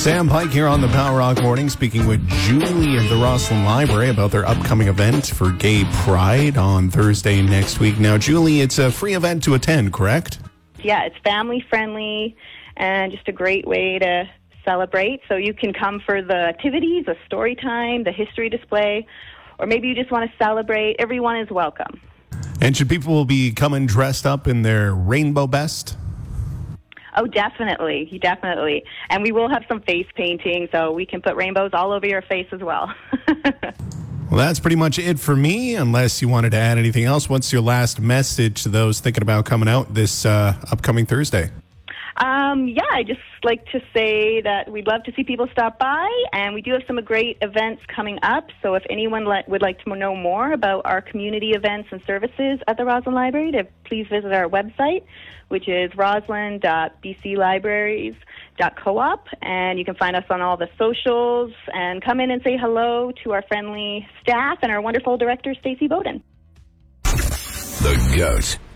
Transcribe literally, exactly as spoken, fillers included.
Sam Pike here on the Power Rock Morning, speaking with Julie of the Roslyn Library about their upcoming event for Gay Pride on Thursday next week. Now, Julie, it's a free event to attend, correct? Yeah, it's family friendly and just a great way to celebrate. So you can come for the activities, the story time, the history display, or maybe you just want to celebrate. Everyone is welcome. And should people be coming dressed up in their rainbow best? Oh, definitely, definitely. And we will have some face painting, so we can put rainbows all over your face as well. Well, that's pretty much it for me, unless you wanted to add anything else. What's your last message to those thinking about coming out this uh, upcoming Thursday? Um, yeah, I just like to say that we'd love to see people stop by, and we do have some great events coming up. So if anyone le- would like to know more about our community events and services at the Roslyn Library, to please visit our website, which is roslyn dot b c libraries dot coop, and you can find us on all the socials, and come in and say hello to our friendly staff and our wonderful director, Stacey Bowden. The GOAT.